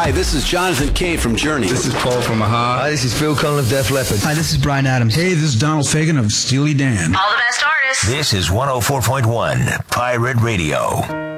Hi, this is Jonathan Cave from Journey. This is Paul from Aha. Hi, this is Phil Collin of Def Leppard. Hi, this is Bryan Adams. Hey, this is Donald Fagen of Steely Dan. All the best artists. This is 104.1 Pirate Radio.